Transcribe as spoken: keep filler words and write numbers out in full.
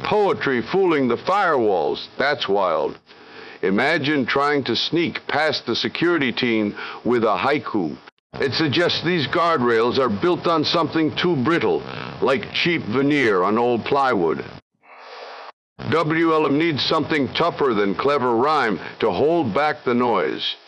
poetry fooling the firewalls. That's wild. Imagine trying to sneak past the security team with a haiku. It suggests these guardrails are built on something too brittle, like cheap veneer on old plywood. W L M needs something tougher than clever rhyme to hold back the noise.